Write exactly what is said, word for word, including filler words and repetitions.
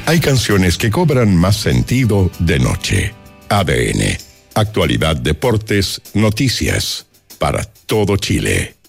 Hay canciones que cobran más sentido de noche. A D N. Actualidad, deportes, noticias. Para todo Chile.